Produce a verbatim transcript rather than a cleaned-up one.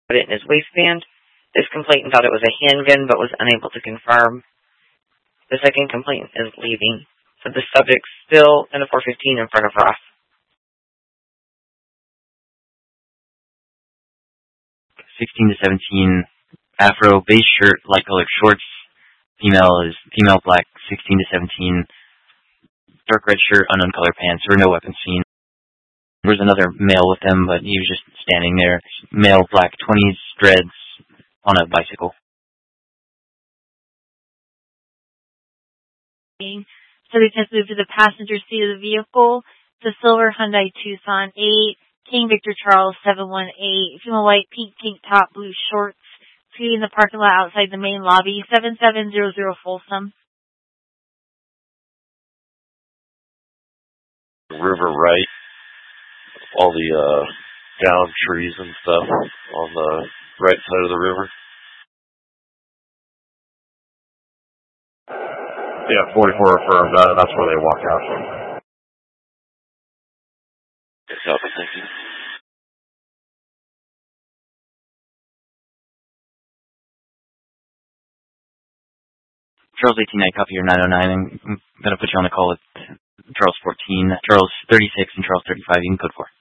put it in his waistband. This complainant thought it was a handgun but was unable to confirm. The second complainant is leaving. So the subject's still in the four fifteen in front of Ross. sixteen to seventeen, afro, beige shirt, light colored shorts. Female is female black, sixteen to seventeen. Dark red shirt, unknown color pants. There were no weapons seen. There was another male with them, but he was just standing there. Male, black, twenties, dreads, on a bicycle. Subject has moved to the passenger seat of the vehicle. The silver Hyundai Tucson eight, King Victor Charles seven one eight, female white, pink, pink top, blue shorts, speeding in the parking lot outside the main lobby, seven seven zero zero Folsom. River right, all the uh, down trees and stuff on the right side of the river. Yeah, forty-four affirmed. Uh, that's where they walk out. Copy, thank you. Charles eighteen, I copy your nine oh nine. I'm going to put you on the call with Charles fourteen, Charles thirty-six, and Charles thirty-five. You can code four.